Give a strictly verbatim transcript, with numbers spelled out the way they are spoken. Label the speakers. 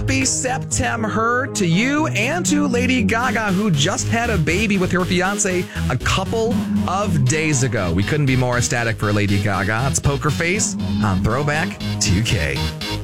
Speaker 1: happy September to you and to Lady Gaga, who just had a baby with her fiance a couple of days ago. We couldn't be more ecstatic for Lady Gaga. It's Poker Face on Throwback two K.